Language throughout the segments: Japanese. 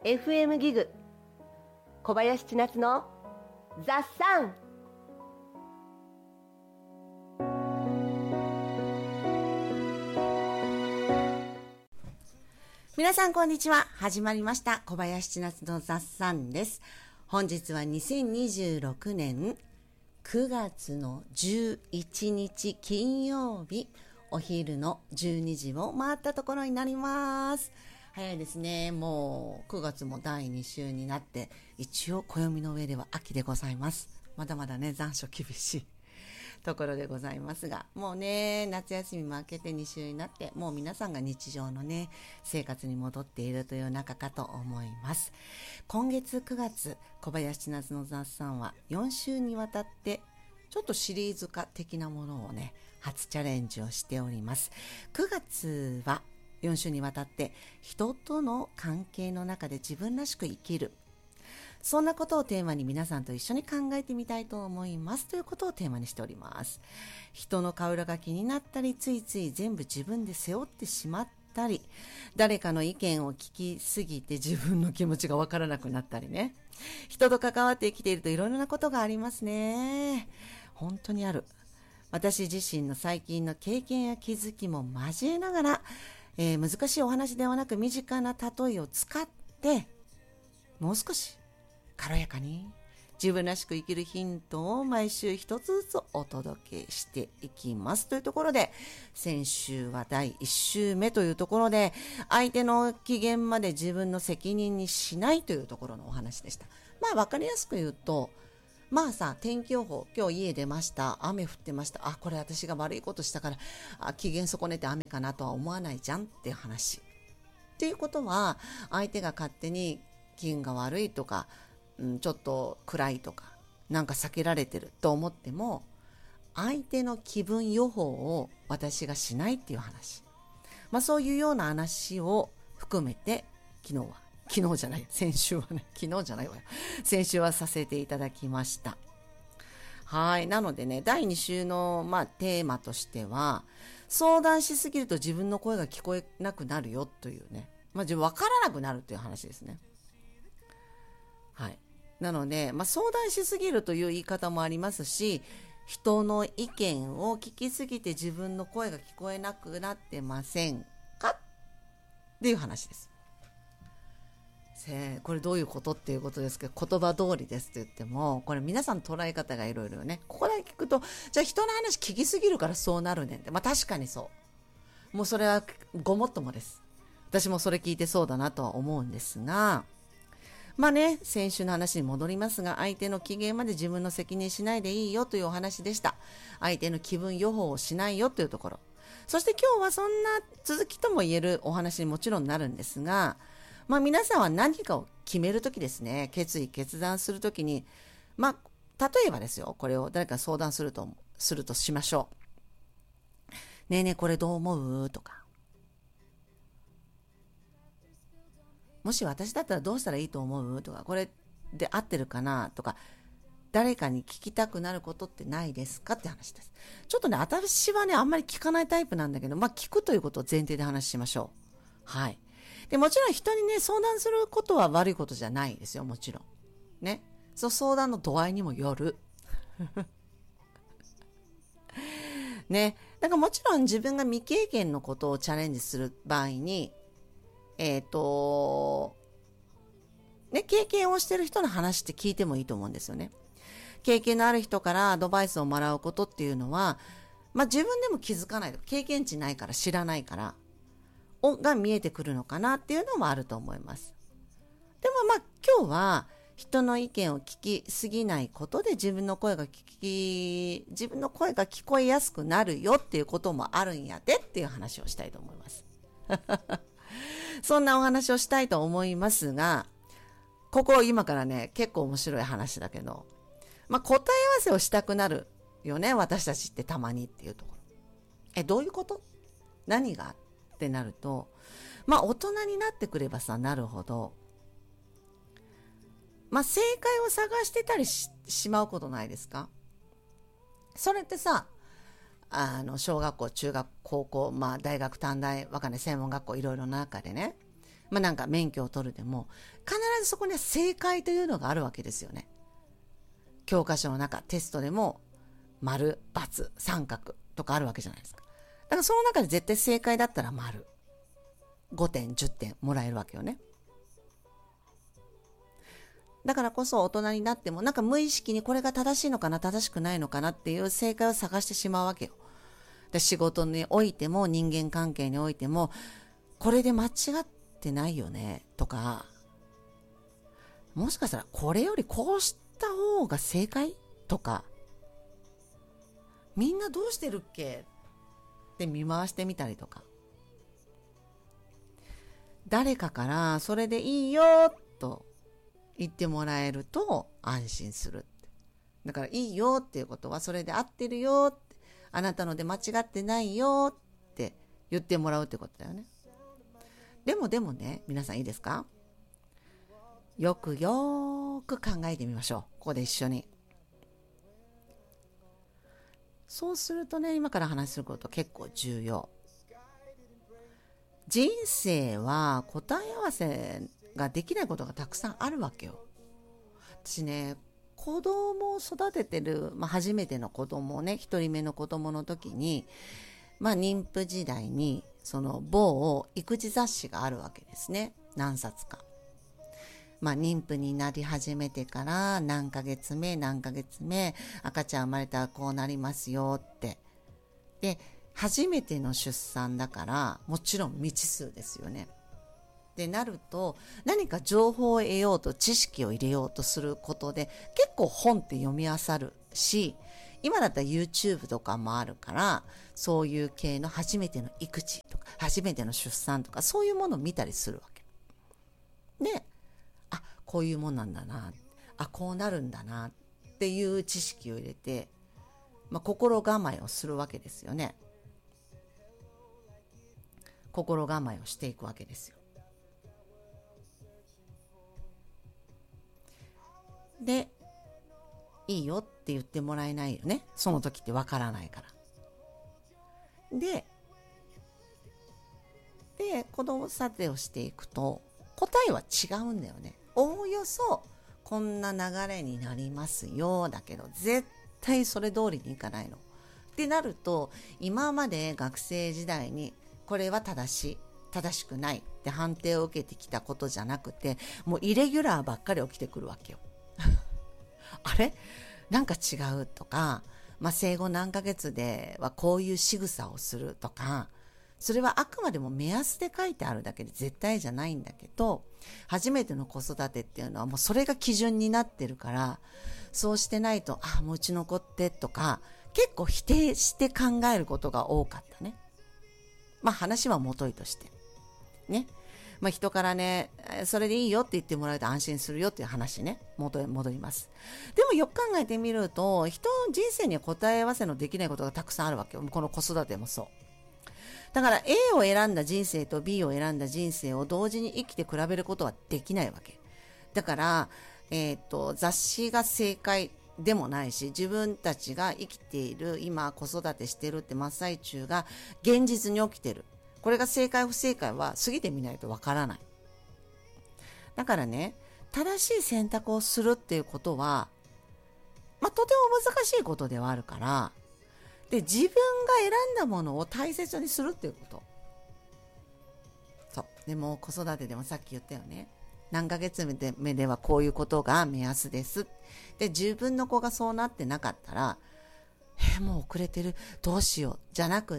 FM ギグ小林千夏のザ・サン。 皆さんこんにちは。始まりました小林千夏のザ・サンです。本日は2026年9月の11日金曜日、お昼の12時を回ったところになります。早いですね。もう9月も第2週になって、一応暦の上では秋でございます。まだまだね、残暑厳しいところでございますが、もうね、夏休みも明けて2週になって、もう皆さんが日常のね、生活に戻っているという中かと思います。今月9月、小林千夏の雑談は4週にわたって、ちょっとシリーズ化的なものをね、初チャレンジをしております。9月は4週にわたって、人との関係の中で自分らしく生きる。そんなことをテーマに皆さんと一緒に考えてみたいと思いますということをテーマにしております。人の顔色が気になったり、ついつい全部自分で背負ってしまったり、誰かの意見を聞きすぎて自分の気持ちがわからなくなったりね。人と関わって生きているといろいろなことがありますね。本当にある。私自身の最近の経験や気づきも交えながら、難しいお話ではなく身近な例えを使って、もう少し軽やかに自分らしく生きるヒントを毎週一つずつお届けしていきますというところで、先週は第1週目というところで、相手の機嫌まで自分の責任にしないというところのお話でした。まあわかりやすく言うと、まあさ、天気予報、今日家出ました。雨降ってました。あ、これ私が悪いことしたから、機嫌損ねて雨かなとは思わないじゃんっていう話。っていうことは、相手が勝手に気運が悪いとか、ちょっと暗いとか、なんか避けられてると思っても、相手の気分予報を私がしないっていう話。まあそういうような話を含めて、先週はね、昨日じゃないわよ。先週はさせていただきました。はい。なのでね、第2週の、テーマとしては、相談しすぎると自分の声が聞こえなくなるよというね。自分分からなくなるという話ですね。はい。なので、相談しすぎるという言い方もありますし、人の意見を聞きすぎて自分の声が聞こえなくなってませんかっていう話です。これどういうことっていうことですけど、言葉通りですと言っても、これ皆さん捉え方がいろいろね。ここだけ聞くと、じゃあ人の話聞きすぎるからそうなるねんって。確かにそう。もうそれはごもっともです。私もそれ聞いてそうだなとは思うんですが、先週の話に戻りますが、相手の機嫌まで自分の責任しないでいいよというお話でした。相手の気分予報をしないよというところ。そして今日はそんな続きとも言えるお話にもちろんなるんですが、皆さんは何かを決めるときですね、決断するときに、例えばですよ、これを誰か相談するとしましょう。ねえねえ、これどう思うとか。もし私だったらどうしたらいいと思うとか、これで合ってるかなとか、誰かに聞きたくなることってないですかって話です。ちょっとね、私はね、あんまり聞かないタイプなんだけど、聞くということを前提で話しましょう。はい。で、もちろん人にね、相談することは悪いことじゃないですよ、もちろん。ね。その相談の度合いにもよる。ね。だからもちろん自分が未経験のことをチャレンジする場合に、経験をしてる人の話って聞いてもいいと思うんですよね。経験のある人からアドバイスをもらうことっていうのは、自分でも気づかない。経験値ないから知らないから、が見えてくるのかなっていうのもあると思います。でも今日は人の意見を聞きすぎないことで自分の声が聞こえやすくなるよっていうこともあるんやでっていう話をしたいと思います。そんなお話をしたいと思いますが、ここ今からね、結構面白い話だけど、答え合わせをしたくなるよね、私たちってたまにっていうところ。どういうこと？何がってなると、大人になってくればさ、なるほど、正解を探してたりしまうことないですか？それってさ、小学校、中学、高校、大学、短大、わかんない、専門学校、いろいろな中でね、 なんか免許を取るでも、必ずそこには正解というのがあるわけですよね。教科書の中、テストでも、丸、×、三角とかあるわけじゃないですか。だからその中で絶対正解だったら丸。5点、10点もらえるわけよね。だからこそ大人になってもなんか無意識にこれが正しいのかな、正しくないのかなっていう正解を探してしまうわけよ。で、仕事においても人間関係においても、これで間違ってないよねとか、もしかしたらこれよりこうした方が正解とか、みんなどうしてるっけって見回してみたりとか、誰かからそれでいいよと言ってもらえると安心する。だからいいよっていうことはそれで合ってるよって、あなたので間違ってないよって言ってもらうってことだよね。でもね、皆さんいいですか？よく考えてみましょう。ここで一緒に。そうするとね、今から話すること結構重要。人生は答え合わせができないことがたくさんあるわけよ。私ね、子供を育ててる、初めての子供をね、一人目の子供の時に、妊婦時代にその某育児雑誌があるわけですね。何冊か。妊婦になり始めてから何ヶ月目、赤ちゃん生まれたらこうなりますよって。で、初めての出産だからもちろん未知数ですよね。でなると、何か情報を得ようと知識を入れようとすることで結構本って読み漁るし、今だったら YouTube とかもあるから、そういう系の初めての育児とか初めての出産とか、そういうものを見たりするわけで、こういうもんなんだな、こうなるんだなっていう知識を入れて、心構えをするわけですよね。心構えをしていくわけですよ。で、いいよって言ってもらえないよね。その時ってわからないから。で、子供育てをしていくと答えは違うんだよね。おおよそこんな流れになりますよだけど、絶対それ通りにいかないのってなると、今まで学生時代にこれは正しくないって判定を受けてきたことじゃなくて、もうイレギュラーばっかり起きてくるわけよあれなんか違うとか、生後何ヶ月ではこういう仕草をするとか、それはあくまでも目安で書いてあるだけで絶対じゃないんだけど、初めての子育てっていうのはもうそれが基準になってるから、そうしてないと、もううちの子ってとか、結構否定して考えることが多かったね。話はもといとしてね。人からね、それでいいよって言ってもらえると安心するよっていう話ね、戻ります。でもよく考えてみると、人の人生には答え合わせのできないことがたくさんあるわけよ。この子育てもそう。だから A を選んだ人生と B を選んだ人生を同時に生きて比べることはできないわけ。だから、雑誌が正解でもないし、自分たちが生きている今子育てしてるって真っ最中が現実に起きてる。これが正解不正解は過ぎてみないとわからない。だからね、正しい選択をするっていうことは、とても難しいことではあるから、で、自分が選んだものを大切にするっていうこと。そう。でも子育てでもさっき言ったよね。何ヶ月目ではこういうことが目安です。で、自分の子がそうなってなかったら、もう遅れてる、どうしよう、じゃなくって、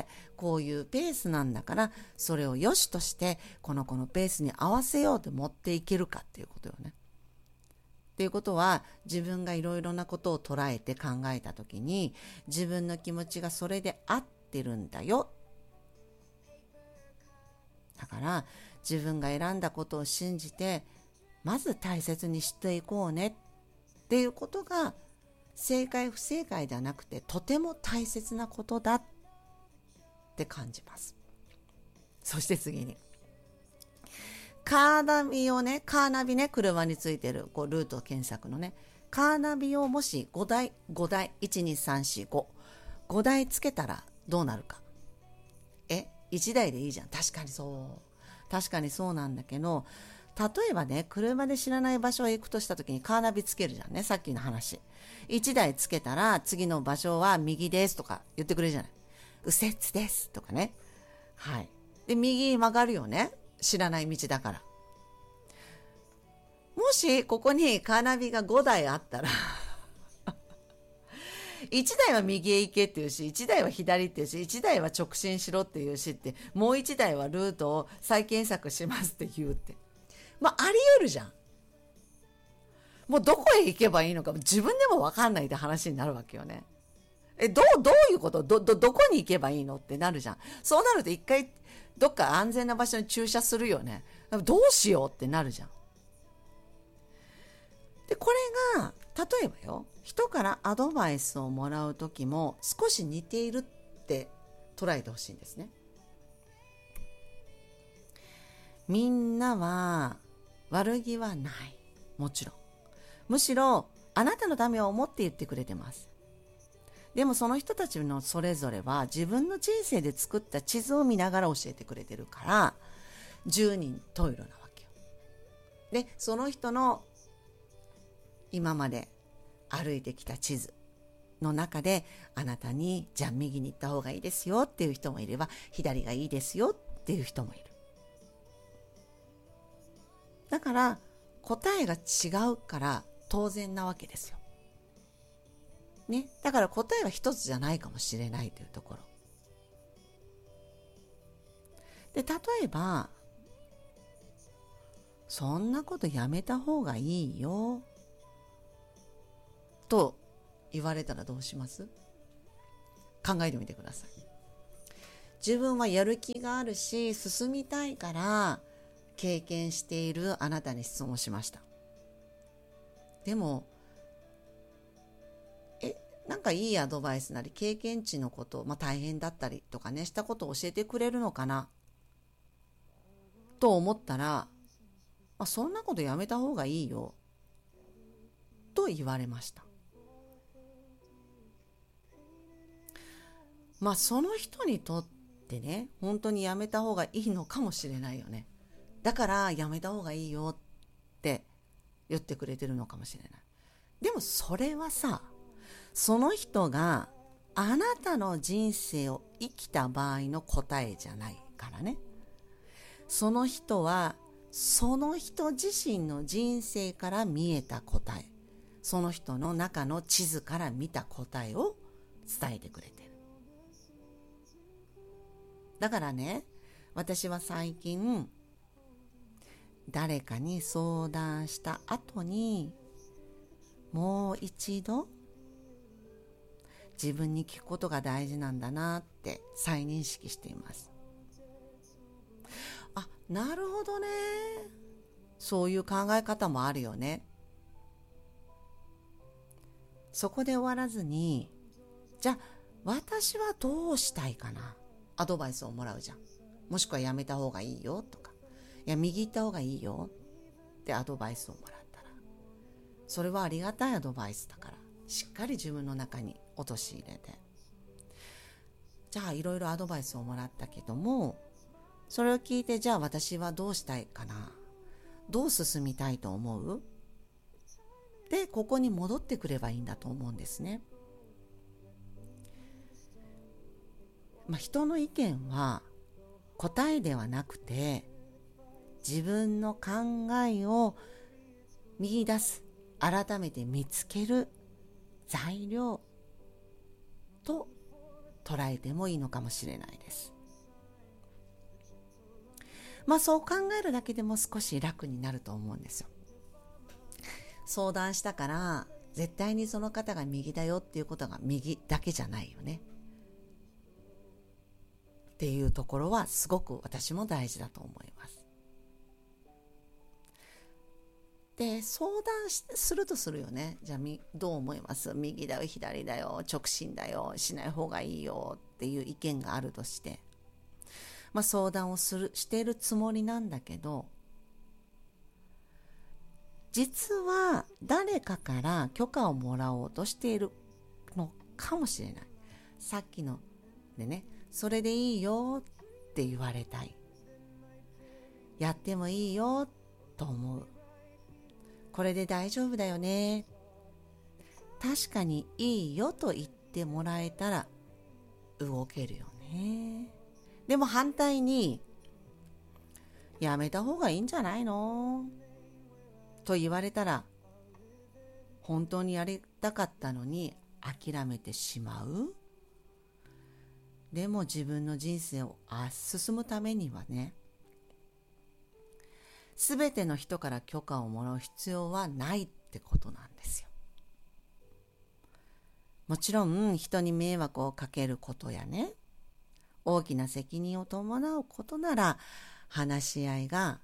こういうペースなんだから、それを良しとして、この子のペースに合わせようと持っていけるかっていうことよね。っていうことは、自分がいろいろなことを捉えて考えたときに、自分の気持ちがそれで合ってるんだよ。だから自分が選んだことを信じて、まず大切にしていこうねっていうことが、正解不正解ではなくてとても大切なことだって感じます。そして次に、カーナビね、車についてるルート検索のね、カーナビをもし5台、5台つけたらどうなるか。1台でいいじゃん。確かにそう。 確かにそうなんだけど、例えばね、車で知らない場所へ行くとした時にカーナビつけるじゃんね。さっきの話。1台つけたら次の場所は右ですとか言ってくれるじゃない。右折ですとかね。はい。で、右曲がるよね。知らない道だから。もしここにカーナビが5台あったら1台は右へ行けっていうし、1台は左っていうし、1台は直進しろっていうしって、もう1台はルートを再検索しますって言うって。まあ、あり得るじゃん。もうどこへ行けばいいのか自分でも分かんないって話になるわけよね。どういうこと？どこに行けばいいのってなるじゃん。そうなると一回どっか安全な場所に駐車するよね。どうしようってなるじゃん。で、これが例えばよ、人からアドバイスをもらうときも少し似ているって捉えてほしいんですね。みんなは悪気はない。もちろん。むしろあなたのためを思って言ってくれてます。でもその人たちのそれぞれは自分の人生で作った地図を見ながら教えてくれてるから十人十色なわけよ。で、その人の今まで歩いてきた地図の中であなたにじゃあ右に行った方がいいですよっていう人もいれば左がいいですよっていう人もいる。だから答えが違うから当然なわけですよ。ね。だから答えは一つじゃないかもしれないというところ。で、例えば、そんなことやめた方がいいよ。と言われたらどうします？考えてみてください。自分はやる気があるし、進みたいから経験しているあなたに質問しました。でも、なんかいいアドバイスなり経験値のこと、大変だったりとかね、したことを教えてくれるのかなと思ったら、そんなことやめた方がいいよと言われました。その人にとってね、本当にやめた方がいいのかもしれないよね。だからやめた方がいいよって言ってくれてるのかもしれない。でもそれはさ、その人があなたの人生を生きた場合の答えじゃないからね。その人はその人自身の人生から見えた答え、その人の中の地図から見た答えを伝えてくれてる。だからね、私は最近誰かに相談した後にもう一度自分に聞くことが大事なんだなって再認識しています。なるほどね。そういう考え方もあるよね。そこで終わらずに、じゃあ私はどうしたいかな。アドバイスをもらうじゃん。もしくはやめた方がいいよとか、いや右行った方がいいよってアドバイスをもらったら、それはありがたいアドバイスだからしっかり自分の中に落とし入れて、じゃあいろいろアドバイスをもらったけども、それを聞いて、じゃあ私はどうしたいかな、どう進みたいと思うで、ここに戻ってくればいいんだと思うんですね。人の意見は答えではなくて、自分の考えを見出す、改めて見つける材料と捉えてもいいのかもしれないです。そう考えるだけでも少し楽になると思うんですよ。相談したから絶対にその方が右だよっていうことが右だけじゃないよねっていうところはすごく私も大事だと思います。で、相談するとするよね。じゃあどう思います？右だよ、左だよ、直進だよ、しない方がいいよっていう意見があるとして、相談をしているつもりなんだけど、実は誰かから許可をもらおうとしているのかもしれない。さっきのでね、それでいいよって言われたい。 やってもいいよと思う。これで大丈夫だよね。確かにいいよと言ってもらえたら動けるよね。でも反対に、やめた方がいいんじゃないのと言われたら、本当にやりたかったのに諦めてしまう。でも自分の人生を進むためにはね、すべての人から許可をもらう必要はないってことなんですよ。もちろん人に迷惑をかけることやね、大きな責任を伴うことなら話し合いが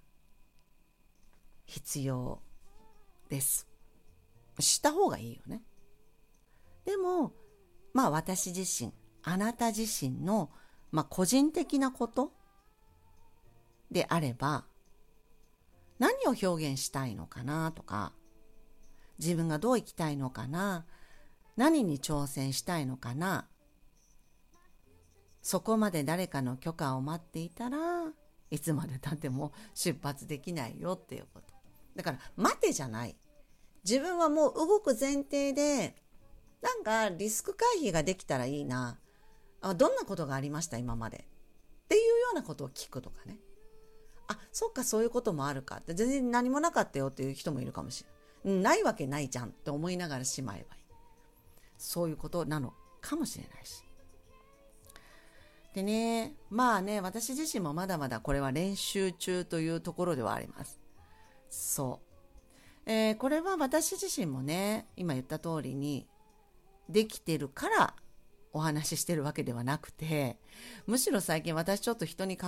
必要です。した方がいいよね。でも私自身、あなた自身の個人的なことであれば、何を表現したいのかなとか、自分がどう生きたいのかな、何に挑戦したいのかな、そこまで誰かの許可を待っていたらいつまで経っても出発できないよっていうこと。だから待てじゃない。自分はもう動く前提で、なんかリスク回避ができたらいいな。どんなことがありました今までっていうようなことを聞くとかね。そっか、そういうこともあるかって、全然何もなかったよっていう人もいるかもしれない。ないわけないじゃんって思いながらしまえばいい。そういうことなのかもしれないし。でね、私自身もまだまだこれは練習中というところではあります。そう。これは私自身もね、今言った通りにできてるからお話ししてるわけではなくて、むしろ最近私ちょっと人に囲